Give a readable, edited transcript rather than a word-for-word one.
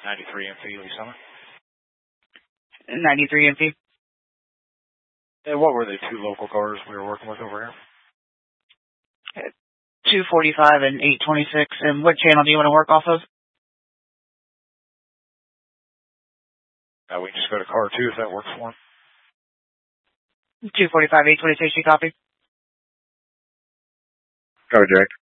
93 MP, Lee Summer. 93 MP. And what were the two local cars we were working with over here? 245 and 826. And what channel do you want to work off of? We can just go to car 2 if that works for him. 245, 826, you copy? Copy, Jack.